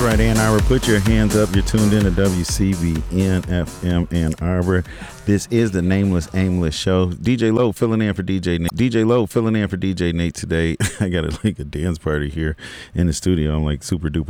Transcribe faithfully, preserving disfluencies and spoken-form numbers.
right, Ann Arbor. Put your hands up. You're tuned in to W C B N F M Ann Arbor. This is the Nameless Aimless Show. D J Low filling in for D J Nate. D J Low filling in for D J Nate today. I got a, like a dance party here in the studio. I'm like super duper